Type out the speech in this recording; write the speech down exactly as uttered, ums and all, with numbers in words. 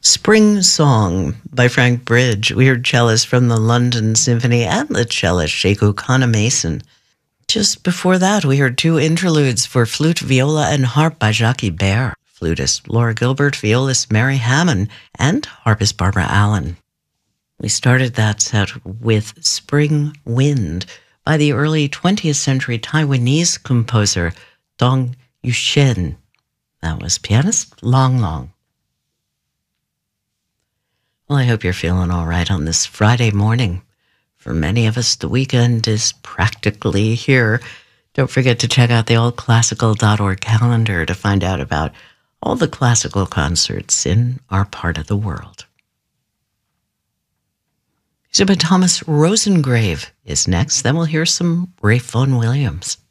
Spring Song by Frank Bridge. We heard cellists from the London Symphony and the cellist Sheku Kana-Mason. Just before that, we heard two interludes for flute, viola, and harp by Jacques Ibert, flutist Laura Gilbert, violist Mary Hammond, and harpist Barbara Allen. We started that set with Spring Wind by the early twentieth century Taiwanese composer Dong Yuxian. That was pianist Long Long. Well, I hope you're feeling all right on this Friday morning. For many of us, the weekend is practically here. Don't forget to check out the old classical dot org calendar to find out about all the classical concerts in our part of the world. So, but Thomas Rosengrave is next. Then we'll hear some Ralph Vaughan Williams.